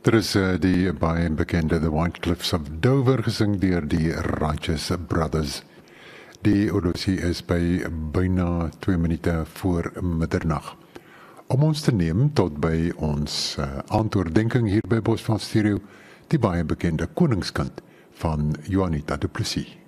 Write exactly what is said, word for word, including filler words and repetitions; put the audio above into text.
Dit is uh, die baie bekende The White Cliffs of Dover gesing deur die Righteous Brothers. Die oorlosie is by byna twee minute voor middernag. Om ons te neem tot by ons uh, aandoordenking hier by Bosveld Stereo, die baie bekende Koningskind van Juanita Du Plessis.